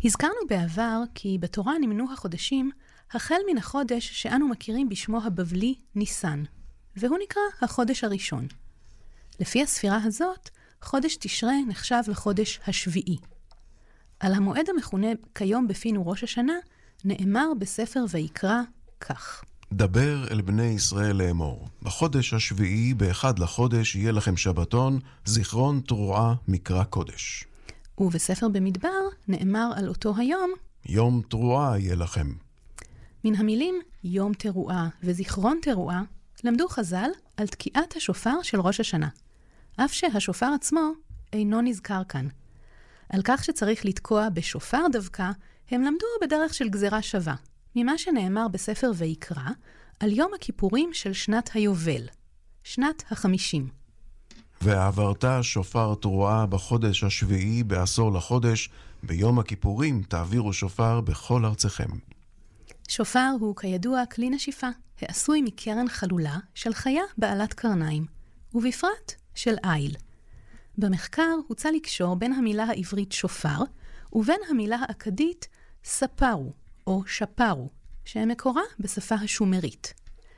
הזכרנו בעבר כי בתורה נמנו החודשים החל מן החודש שאנו מכירים בשמו הבבלי ניסן, והוא נקרא החודש הראשון. לפי הספירה הזאת, חודש תשרה נחשב לחודש השביעי. על המועד המכונה כיום בפינו ראש השנה, נאמר בספר ויקרא כך. דבר אל בני ישראל לאמור. בחודש השביעי, באחד לחודש, יהיה לכם שבתון, זיכרון תרועה מקרא קודש. ובספר במדבר נאמר על אותו היום, יום תרועה יהיה לכם. מן המילים יום תרועה וזיכרון תרועה, למדו חז"ל על תקיעת השופר של ראש השנה. אף שהשופר עצמו אינו נזכר כאן. על כך שצריך לתקוע בשופר דווקא, הם למדו בדרך של גזירה שווה, ממה שנאמר בספר ויקרא, על יום הכיפורים של שנת היובל, שנת ה-50. ועברת שופר תרועה בחודש השביעי בעשור לחודש, ביום הכיפורים תעבירו שופר בכל ארצכם. שופר הוא כידוע כלי נשיפה, העשוי מקרן חלולה של חיה בעלת קרניים, ובפרט של איל. במחקר הוצא לקשור בין המילה העברית שופר ובין המילה האכדית ספרו או שפרו, שמקורה בשפה השומרית.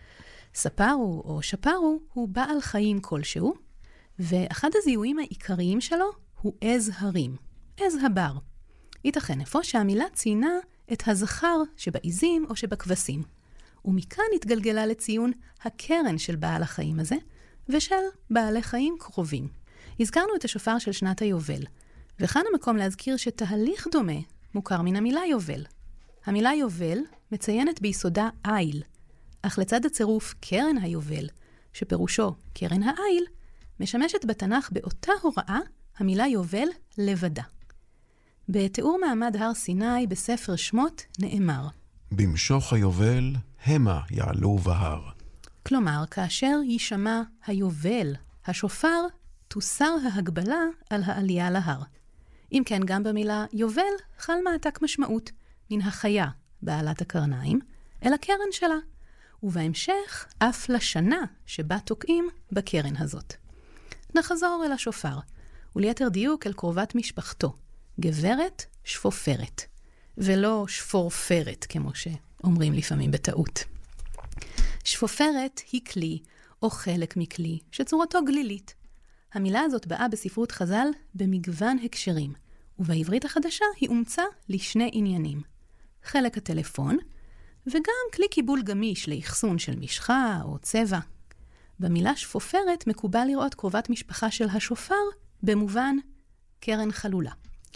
ספרו או שפרו הוא בעל חיים כלשהו, ואחד הזיהויים העיקריים שלו הוא עז הרים, עז הבר. ייתכן אפוא שהמילה ציינה את הזכר שבעיזים או שבכבשים, ומכאן התגלגלה לציון הקרן של בעל החיים הזה, ושל בעלי חיים קרובים. הזכרנו את השופר של שנת היובל, וכאן המקום להזכיר שתהליך דומה מוכר מן המילה יובל. המילה יובל מציינת ביסודה איל, אך לצד הצירוף קרן היובל, שפירושו קרן האיל, משמשת בתנ"ך באותה הוראה המילה יובל לבדה. בתיאור מעמד הר סיני בספר שמות נאמר, במשוך היובל המה יעלו בהר. כלומר, כאשר יישמע היובל, השופר, תוסר ההגבלה על העלייה להר. אם כן, גם במילה יובל חל מעתק משמעות מן החיה בעלת הקרניים אל הקרן שלה, ובהמשך אף לשנה שבה תוקעים בקרן הזאת. נחזור אל השופר, וליתר דיוק אל קרובת משפחתו, גברת שפופרת, ולא שפורפרת כמו שאומרים לפעמים בטעות. שפופרת היא כלי או חלק מכלי שצורתו גלילית. המילה הזאת באה בספרות חז"ל במגוון הקשרים, ובעברית החדשה היא אומצה לשני עניינים. חלק הטלפון, וגם כלי קיבול גמיש לאחסון של משחה או צבע. במילה שפופרת מקובל לראות קרובת משפחה של השופר במובן קרן חלולה.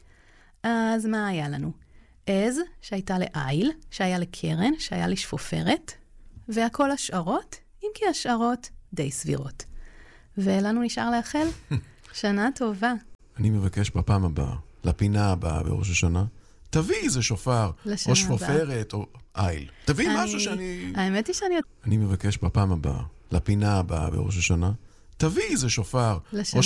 אז מה היה לנו? עז שהייתה לאיל, שהיה לקרן, שהיה לשפופרת, והכל השערות, אם כי השערות די סבירות. ולנו נשאר לאחל שנה טובה. אני מבקש בפעם הבאה, לפינה הבאה בראש השנה, תביא איזה שופר, או שפופרת, או איל. תביא משהו שאני... האמת היא שאני... אני מבקש בפעם הבאה, לפינה הבאה בראש השנה, תביא איזה שופר, או